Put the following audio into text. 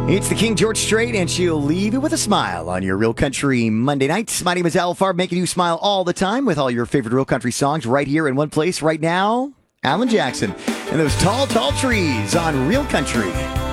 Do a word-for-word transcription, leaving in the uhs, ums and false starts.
It's the King George Strait, and she'll leave you with a smile on your Real Country Monday nights. My name is Al Farb, making you smile all the time with all your favorite Real Country songs right here in one place right now. Alan Jackson and those tall, tall trees on Real Country.